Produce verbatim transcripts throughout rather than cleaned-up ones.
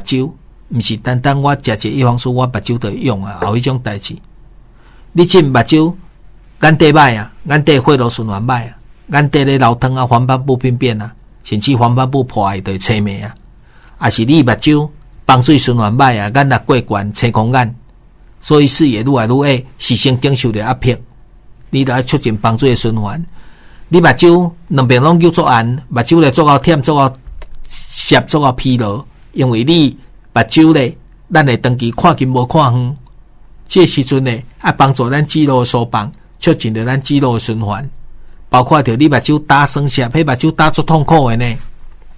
睭，毋是单单我食一个叶黄素，我目睭就会用啊，有迄种代志。你即目睭眼底歹啊，眼底血路循环歹啊，眼底咧流汤啊，黄斑部病变啊，甚至黄斑部破坏就会青霉啊。啊是你目睭房水循环歹啊，眼力过悬，青光眼，所以视野愈来愈矮，视线经受着压迫，你就要促进房水的循环。你目睭两边拢叫做暗，目睭咧做到忝，做到涩，做到疲劳，因为你目睭咧，咱会长期看近无看远，这时阵咧要帮助咱肌肉的舒放，促进着咱肌肉的循环，包括着你目睭打酸涩，迄目睭打足痛苦的呢。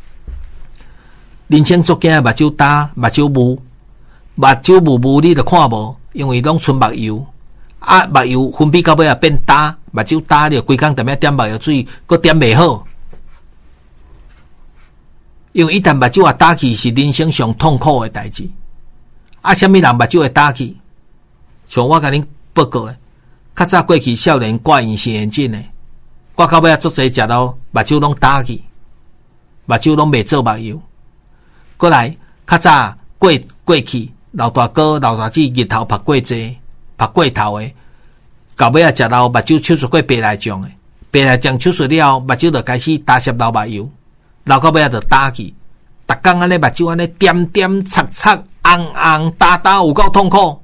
人生足惊目睭打，目睭雾，目睭雾雾你就看无，因为拢剩目油，啊目油分泌到尾也变打，目睭打你规工踮遐点目药水，佫点袂好。因为一旦目睭也打去，是人生上痛苦的代志。啊，什么人目睭会打去？像我甲恁报告的，较早过去少年挂隐形眼镜的，挂到尾啊，足侪食到目睭拢打去，目睭拢袂做目油。过来，较早过过去，老大哥、老大姐日头晒过济，晒过头的，到尾啊食到目睭手术过白内障的，白内障手术了，目睭就开始打摄流目油，流到尾啊就打去，逐工安尼目睭安尼点点擦擦、红红打打，有够痛苦。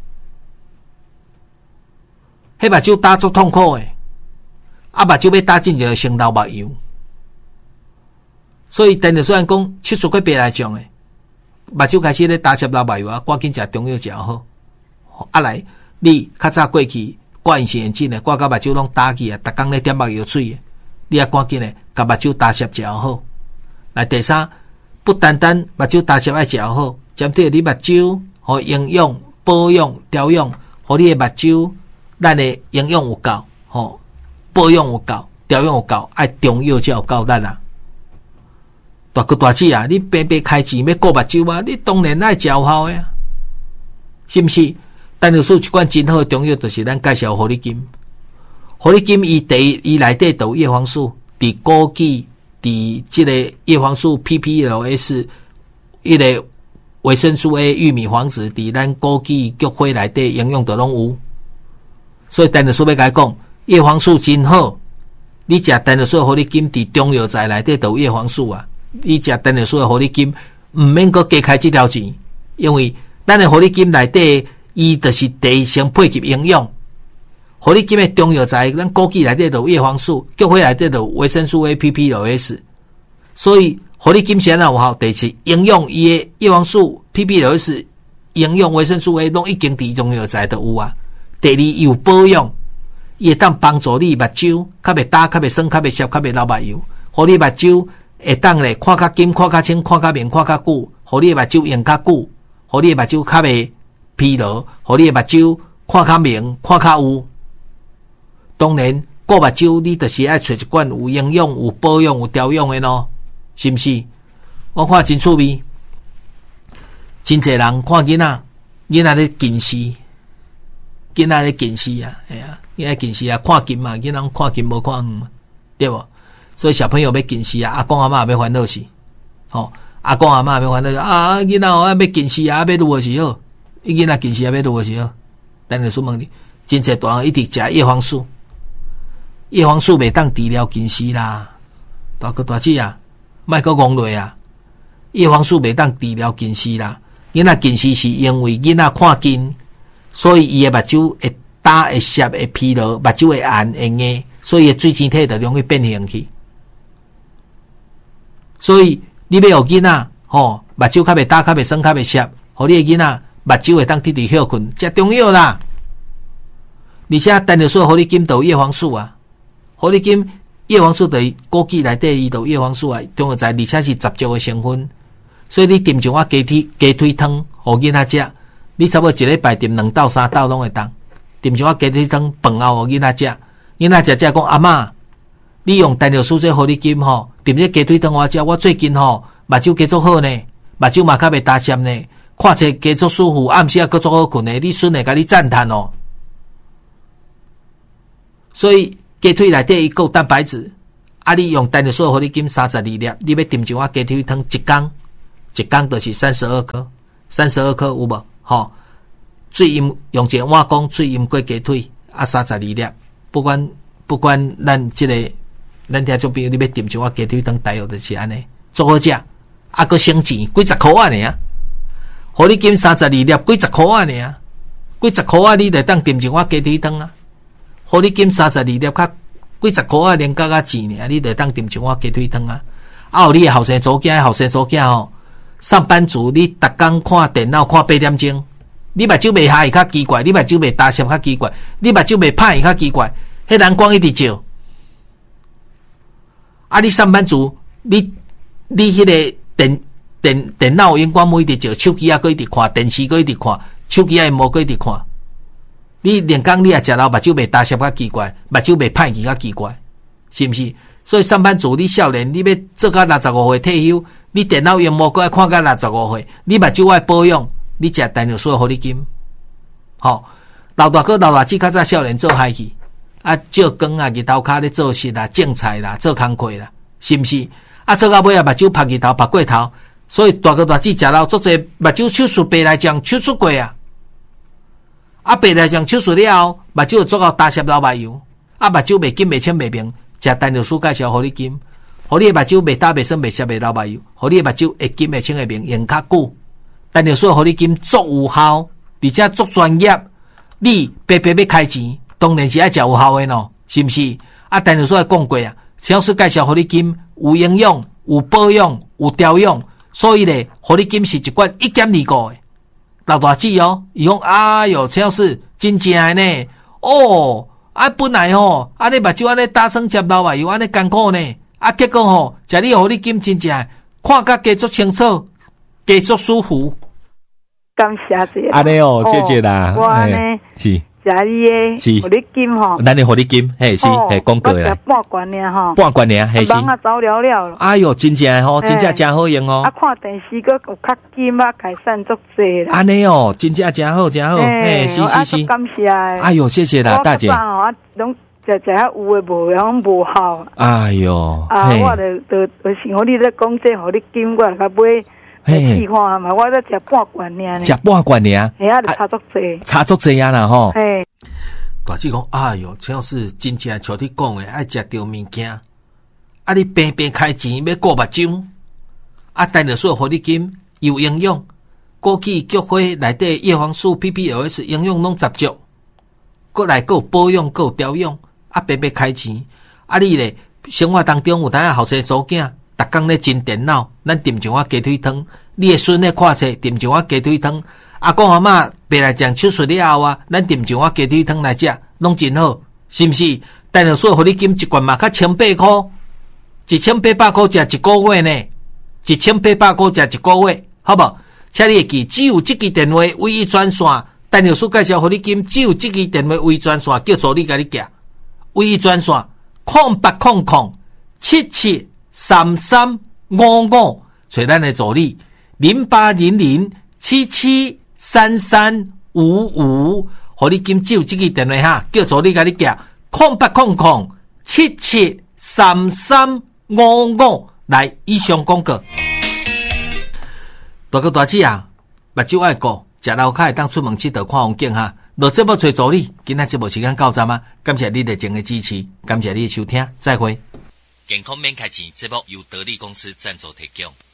迄目睭打足痛苦的，啊目睭要打进就先流目油。所以，等于虽然讲手术过白内障诶，目睭开始咧打摄流目油啊，赶紧食中药食好。啊来，你较早过去挂隐形眼镜诶，挂到目睭拢打去啊，逐工咧点目药水诶，你啊赶紧咧，甲目睭打摄食好。来第三，不单单目睭打摄爱食好，针对你目睭互营养、保养、调养，互你诶目睭咱诶营养有够，吼保养有够，调养有够，爱中药才有够咱啊。大哥大姐啊，你白白开钱要顾目睭啊，你当然爱食有效的啊，是毋是？但是一罐真好的中药，就是咱介绍活力金。活力金伊第伊内底都有叶黄素，伫枸杞，伫即个叶黄素 P P L S， 迄个维生素 A、玉米黄质，伫咱枸杞、菊花内底营养都拢有。所以但是说要甲你讲，叶黄素真好，你食但是说活力金伫中药材内底都有叶黄素啊。你食单日所的活力金，毋免阁加开这条钱，因为咱的活力金内底，伊就是第一层配给营养。活力金的中药材，咱枸杞内底有叶黄素，菊花内底有维生素 A、P P L S， 所以活力金是安怎有效？第一，营养伊的叶黄素、P P L S、营养维生素 A 拢已经伫中药材都有啊。第二，有保养，伊会当帮助你目睭较袂打、较袂酸、较袂涩、较袂流目油，互你目睭会当咧看较金、看较清、看较明、看较久，互你的目睭用较久，互你的目睭较袂疲劳，互你的目睭看较明、看较有。当然，顾目睭你就是爱找一罐有营养、有保养、有调养的咯，是毋是？我看真趣味，真侪人看囡仔，囡仔咧近视，囡仔咧近视啊，哎呀，囡仔近视啊，看近嘛，囡仔看近无看远嘛，对无？所以小朋友要近视啊，阿公阿嬷要烦恼死，吼、哦，阿公阿嬷要烦恼啊，囡仔哦要近视啊，要如何是好？囡仔近视啊，要如何是好？咱就说问你，真侪大人一直食叶黄素，叶黄素袂当治疗近视啦，大哥大姐啊，莫阁讲落啊，叶黄素袂当治疗近视啦，囡仔近视是因为囡仔看近，所以伊的目睭会打会涩会疲劳，目睭会暗会硬，所以水晶体就容易变形去。所以你要有囡仔，吼，目睭较袂打、较袂酸、较袂涩，互你的囡仔目睭会当直直休困，食中药啦。而且单日说活力金都有叶黄素啊，活力金叶黄素就是枸杞内底伊都有叶黄素啊，中药材而且是杂种的成分，所以你炖上我鸡腿鸡腿汤，互囡仔食，你差不多一礼拜炖两到三道拢会当。炖上我鸡腿汤饭后，互囡仔食，囡仔食食讲阿嬷。你用单日素这活力金吼，炖这鸡腿汤我食，我最近吼目睭加足好呢，目睭嘛较袂打涩呢，看起加足舒服，暗时啊搁足好困呢，你孙会甲你赞叹哦。所以鸡腿内底伊有蛋白质，啊，你用单日素活力金三十二粒，你要炖一碗鸡腿汤一工， 一缸就是三十二颗，三十二颗有无？吼，水饮用一个碗公水饮过鸡腿啊，三十二粒，不管不管咱这个咱听众朋友你要点一碗鸡腿汤，大约就是安尼，足好食，啊，个省钱，几十块啊尔，互你减三十二粒，几十块啊尔，几十块啊，你就当点一碗鸡腿汤啊，互你减三十二粒，较几十块啊，连加加钱尔，你就当点一碗鸡腿汤啊，啊，有你的后生祖囝，后生祖囝吼。上班族，你逐工看电脑看八点钟，你目睭袂瞎伊较奇怪，你目睭袂打闪较奇怪，你目睭袂歹伊较奇怪，迄蓝光一直照。啊，你上班族，你你迄个电电电脑荧光幕一直照，手机啊搁一直看，电视搁一直看，手机啊荧幕搁一直看。你连工你也食老目睭袂打闪较奇怪，目睭袂歹伊较奇怪，是毋是？所以上班族，你少年，你要做到六十五岁退休。你电脑荧幕搁爱看到六十五岁，你目睭爱保养，你食单尿素互你金，吼，老大哥老大姐较早少年做海去，啊，照光啊，日头骹咧做事啦，种菜啦，做工课啦，是毋是？啊，做到尾啊，目睭晒日头晒过头，所以大哥大姐食老足侪目睭手术白内障手术过啊，啊，白内障手术了后，目睭就做到打摄老目油，啊，目睭袂金袂清袂明，食单尿素介绍互你金。互你的目睭袂打袂酸袂涩袂流目油，互你的目睭会金会清会明，用较久。但尿素互你金足有效，而且足专业。你白白要开钱，当然是爱食有效的喏，是毋是？啊，但尿素也讲过啊，超市介绍互你金有营养、有保养、有调养，所以咧，互你金是一罐一减二个的。老大姐哦，伊讲哎哟，超市真正的呢，哦，啊本来吼，安尼目睭安尼打算接流目油，安尼艰苦呢。啊，结果吼，食你互你金真正看甲加足清楚，加足舒服。 感谢谢。 安尼哦，谢谢啦。 我安尼是食你诶， 是互你金吼。 咱哩互你金，嘿是，嘿讲过啦。 半罐尔吼。 半罐尔，嘿是。 忙啊走了了。 哎哟，真正吼，真正真好用哦。 啊，看电视佫有较金啊，改善足济啦。 安尼哦，真正真好，真好，嘿是是是。 感谢。 哎哟，谢谢啦，大姐。 我拢。食食有诶无，然后无效。 哎哟， 啊，我著著著想互你咧讲这，互你金我甲买试看嘛，我咧食半罐尔。 食半罐尔， 嘿啊，著差足济， 差足济啊啦吼。 嘿， 大姐讲，哎哟，真是真正像你讲诶，爱食着物件。啊，你平平开钱要顾目睭，啊，但尿素互你金有营养，枸杞菊花内底叶黄素、P P L S 营养拢十足，过来佫有保养，佫有调养。啊，白白开钱，啊你咧生活当中有当啊后生祖囝，逐工咧进电脑，咱点一碗鸡腿汤，你诶孙咧看册点一碗鸡腿汤，阿公阿嬷白来讲手术了后啊，咱点一碗鸡腿汤来食，拢真好，是毋是？但是说互你金一罐嘛，较千八箍，一千八百箍食一个月呢，一千八百箍食一个月，好无？请你会记，只有即支电话唯一专线，但是说介绍互你金，只有即支电话唯一专线，叫助理甲你寄。唯一专线空八空空七七三三五五，找咱的助理零八零零七七三三五五，互你今朝这个电话哈，叫助理甲你寄空八空空七七三三五五来以上广告。大哥大姐啊，目睭爱顾，食老卡会当出门佚佗看风景哈。落节目找助理，今仔节目时间到站啊！感谢你热情的支持，感谢你的收听，再会。 健康免开钱，节目由得力公司赞助提供。